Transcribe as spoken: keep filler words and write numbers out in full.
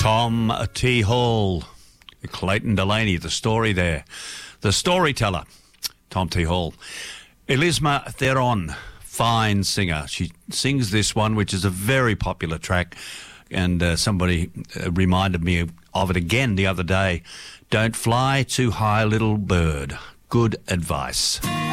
Tom T. Hall, Clayton Delaney, the story there. The storyteller, Tom T. Hall. Elisma Theron, fine singer. She sings this one, which is a very popular track, and uh, somebody uh, reminded me of it again the other day. Don't fly too high, little bird. Good advice.